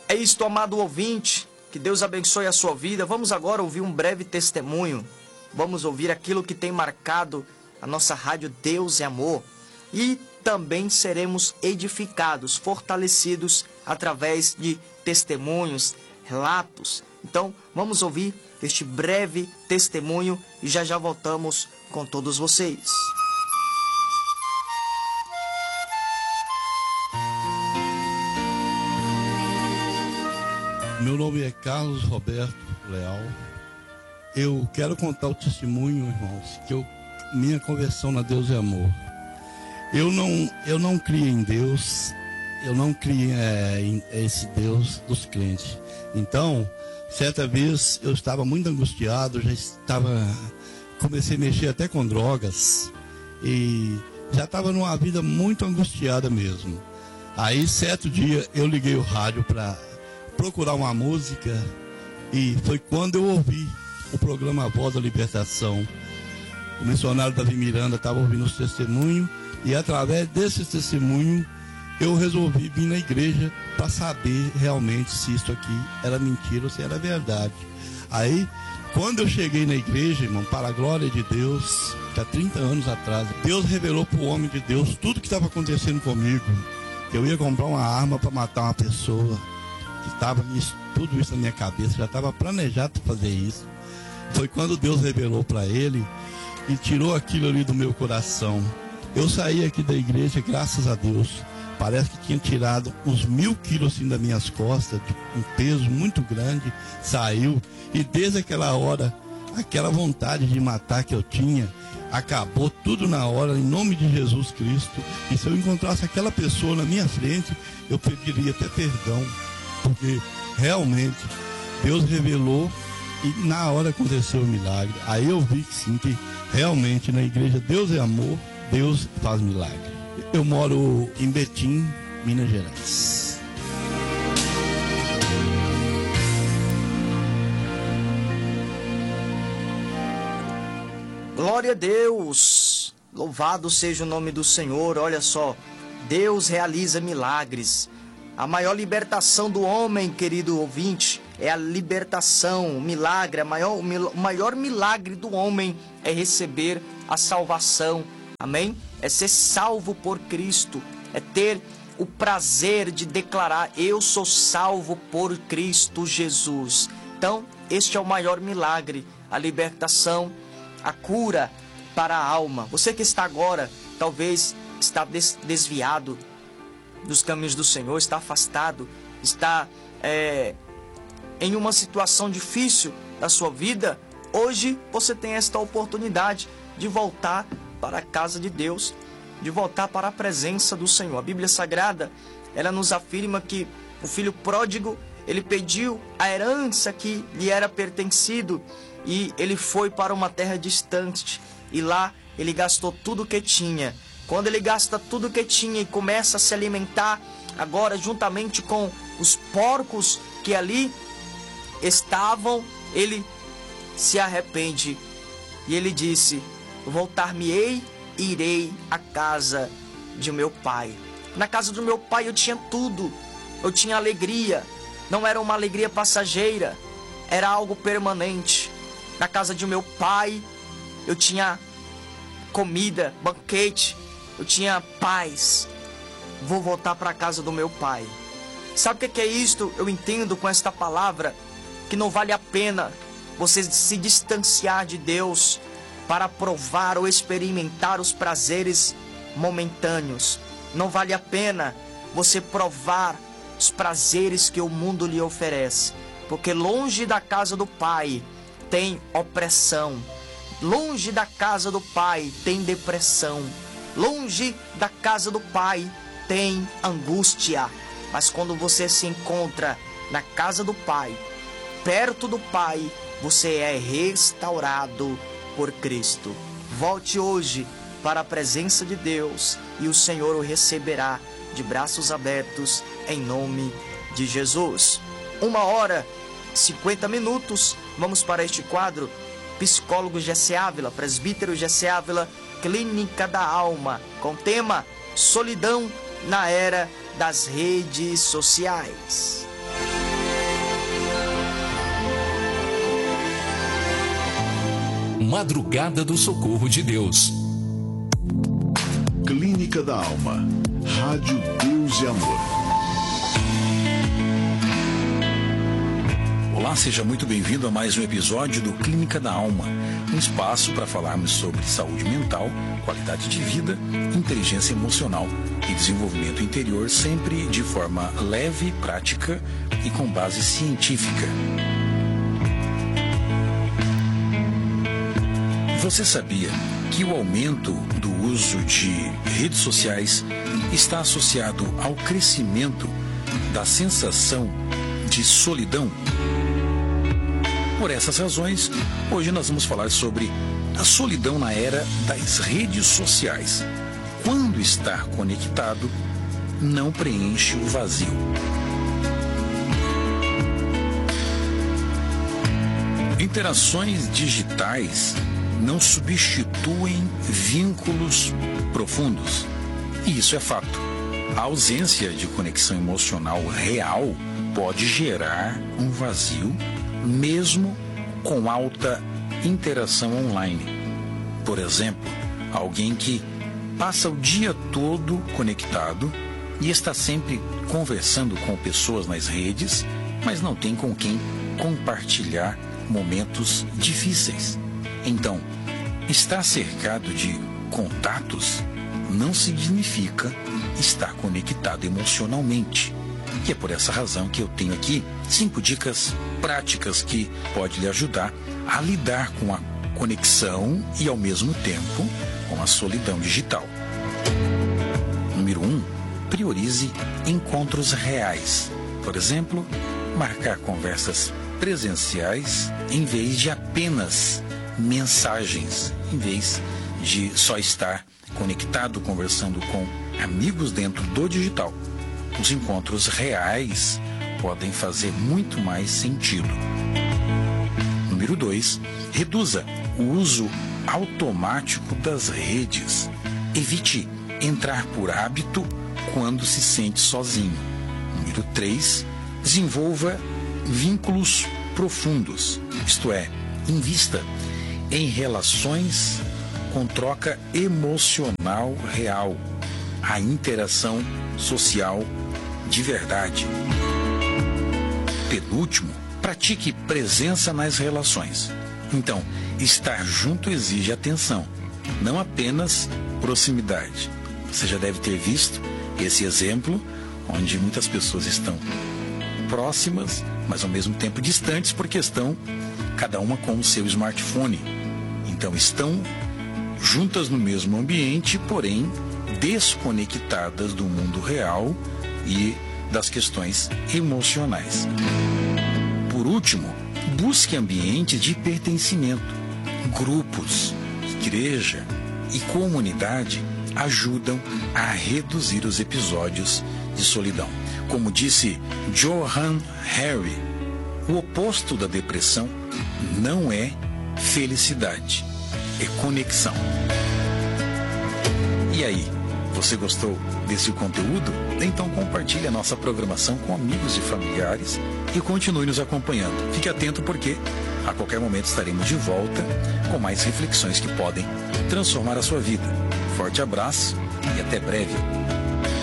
É isto, amado ouvinte, que Deus abençoe a sua vida. Vamos agora ouvir um breve testemunho. Vamos ouvir aquilo que tem marcado a nossa rádio Deus é Amor. E também seremos edificados, fortalecidos através de testemunhos, relatos. Então, vamos ouvir este breve testemunho e já já voltamos com todos vocês. Meu nome é Carlos Roberto Leal. Eu quero contar o testemunho, irmãos, que minha conversão na Deus é Amor. Eu não criei em Deus, eu não criei em esse Deus dos crentes. Então, certa vez eu estava muito angustiado, comecei a mexer até com drogas e já estava numa vida muito angustiada mesmo. Aí, certo dia, eu liguei o rádio para procurar uma música e foi quando eu ouvi o programa Voz da Libertação. O missionário Davi Miranda estava ouvindo os testemunhos e através desse testemunho eu resolvi vir na igreja para saber realmente se isso aqui era mentira ou se era verdade. Aí, quando eu cheguei na igreja, irmão, para a glória de Deus, que há 30 anos atrás, Deus revelou para o homem de Deus tudo o que estava acontecendo comigo. Eu ia comprar uma arma para matar uma pessoa, que estava tudo isso na minha cabeça, já estava planejado para fazer isso. Foi quando Deus revelou para ele e tirou aquilo ali do meu coração. Eu saí aqui da igreja, graças a Deus. Parece que tinha tirado uns 1000 quilos assim das minhas costas, um peso muito grande, saiu. E desde aquela hora, aquela vontade de matar que eu tinha, acabou tudo na hora, em nome de Jesus Cristo. E se eu encontrasse aquela pessoa na minha frente, eu pediria até perdão, porque realmente Deus revelou e na hora aconteceu o milagre. Aí eu vi que sim, que realmente na igreja Deus é Amor, Deus faz milagre. Eu moro em Betim, Minas Gerais. Glória a Deus! Louvado seja o nome do Senhor. Olha só, Deus realiza milagres. A maior libertação do homem, querido ouvinte, é a libertação, o milagre. O maior milagre do homem é receber a salvação. Amém? É ser salvo por Cristo. É ter o prazer de declarar: eu sou salvo por Cristo Jesus. Então, este é o maior milagre, a libertação, a cura para a alma. Você que está agora, talvez está desviado dos caminhos do Senhor, está afastado, está em uma situação difícil da sua vida, hoje você tem esta oportunidade de voltar para a casa de Deus, de voltar para a presença do Senhor. A Bíblia Sagrada, ela nos afirma que o filho pródigo, ele pediu a herança que lhe era pertencido e ele foi para uma terra distante e lá ele gastou tudo o que tinha. Quando ele gasta tudo o que tinha e começa a se alimentar agora juntamente com os porcos que ali estavam, ele se arrepende e ele disse: voltar-me-ei e irei à casa de meu pai. Na casa do meu pai eu tinha tudo, eu tinha alegria, não era uma alegria passageira, era algo permanente. Na casa de meu pai eu tinha comida, banquete, eu tinha paz. Vou voltar para a casa do meu pai. Sabe o que é isto? Eu entendo com esta palavra que não vale a pena você se distanciar de Deus para provar ou experimentar os prazeres momentâneos. Não vale a pena você provar os prazeres que o mundo lhe oferece, porque longe da casa do Pai tem opressão, longe da casa do Pai tem depressão, longe da casa do Pai tem angústia. Mas quando você se encontra na casa do Pai, perto do Pai, você é restaurado por Cristo. Volte hoje para a presença de Deus e o Senhor o receberá de braços abertos em nome de Jesus. 1h50, vamos para este quadro. Psicólogo Jessé Ávila, presbítero Jessé Ávila, Clínica da Alma, com tema solidão na era das redes sociais. Madrugada do Socorro de Deus. Clínica da Alma. Rádio Deus e Amor. Olá, seja muito bem-vindo a mais um episódio do Clínica da Alma, um espaço para falarmos sobre saúde mental, qualidade de vida, inteligência emocional e desenvolvimento interior, sempre de forma leve, prática e com base científica. Você sabia que o aumento do uso de redes sociais está associado ao crescimento da sensação de solidão? Por essas razões, hoje nós vamos falar sobre a solidão na era das redes sociais. Quando estar conectado não preenche o vazio. Interações digitais não substituem vínculos profundos. E isso é fato. A ausência de conexão emocional real pode gerar um vazio, mesmo com alta interação online. Por exemplo, alguém que passa o dia todo conectado e está sempre conversando com pessoas nas redes, mas não tem com quem compartilhar momentos difíceis. Então, estar cercado de contatos não significa estar conectado emocionalmente. E é por essa razão que eu tenho aqui 5 dicas práticas que podem lhe ajudar a lidar com a conexão e, ao mesmo tempo, com a solidão digital. Número 1. Priorize encontros reais. Por exemplo, marcar conversas presenciais em vez de apenas mensagens, em vez de só estar conectado, conversando com amigos dentro do digital. Os encontros reais podem fazer muito mais sentido. Número 2. Reduza o uso automático das redes. Evite entrar por hábito quando se sente sozinho. Número 3. Desenvolva vínculos profundos. Isto é, invista em relações com troca emocional real. A interação social de verdade. Penúltimo, pratique presença nas relações. Então, estar junto exige atenção, não apenas proximidade. Você já deve ter visto esse exemplo, onde muitas pessoas estão próximas, mas ao mesmo tempo distantes, porque estão cada uma com o seu smartphone. Então, estão juntas no mesmo ambiente, porém desconectadas do mundo real e das questões emocionais. Por último, busque ambientes de pertencimento. Grupos, igreja e comunidade ajudam a reduzir os episódios de solidão. Como disse Johann Hari, o oposto da depressão não é felicidade, é conexão. E aí? Você gostou desse conteúdo? Então compartilhe a nossa programação com amigos e familiares e continue nos acompanhando. Fique atento porque a qualquer momento estaremos de volta com mais reflexões que podem transformar a sua vida. Forte abraço e até breve.